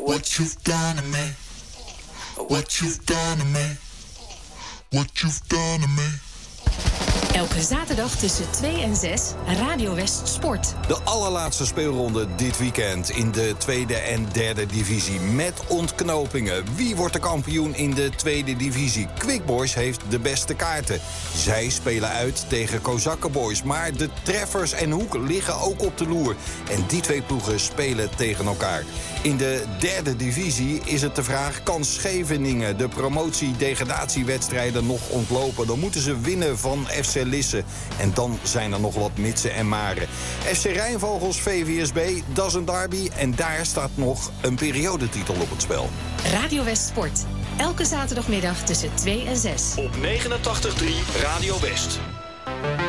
What you've done to me. What you've done to me. What you've done to me. Elke zaterdag tussen 2 en 6, Radio West Sport. De allerlaatste speelronde dit weekend in de tweede en derde divisie. Met ontknopingen. Wie wordt de kampioen in de tweede divisie? Quick Boys heeft de beste kaarten. Zij spelen uit tegen Kozakkenboys. Maar de treffers en Hoek liggen ook op de loer. En die twee ploegen spelen tegen elkaar. In de derde divisie is het de vraag: kan Scheveningen de promotie-degradatiewedstrijden nog ontlopen? Dan moeten ze winnen van FC Lisse. En dan zijn er nog wat mitsen en maren. FC Rijnvogels, VVSB, dat is een derby. En daar staat nog een periodetitel op het spel. Radio West Sport. Elke zaterdagmiddag tussen 2 en 6. Op 89.3 Radio West.